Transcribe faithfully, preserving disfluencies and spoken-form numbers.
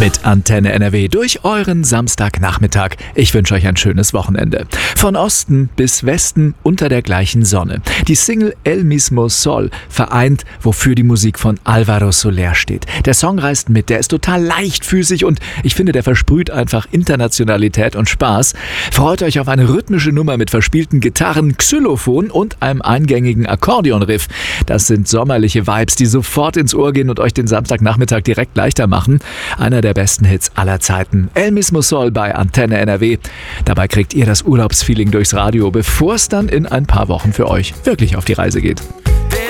Mit Antenne N R W durch euren Samstagnachmittag. Ich wünsche euch ein schönes Wochenende. Von Osten bis Westen unter der gleichen Sonne. Die Single El Mismo Sol vereint, wofür die Musik von Alvaro Soler steht. Der Song reißt mit, der ist total leichtfüßig und ich finde, der versprüht einfach Internationalität und Spaß. Freut euch auf eine rhythmische Nummer mit verspielten Gitarren, Xylophon und einem eingängigen Akkordeonriff. Das sind sommerliche Vibes, die sofort ins Ohr gehen und euch den Samstagnachmittag direkt leichter machen. Einer der besten Hits aller Zeiten. El Mismo Sol bei Antenne N R W. Dabei kriegt ihr das Urlaubsfeeling durchs Radio, bevor es dann in ein paar Wochen für euch wirklich auf die Reise geht.